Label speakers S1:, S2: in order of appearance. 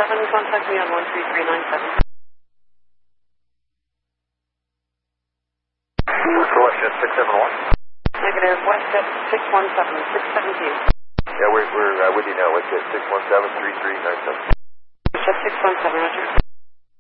S1: contact me on 13397.
S2: Westjet 671.
S1: Negative, Westjet 617, 617.
S2: Yeah, we're with you now. Westjet 617-3397.
S1: Westjet 617, roger.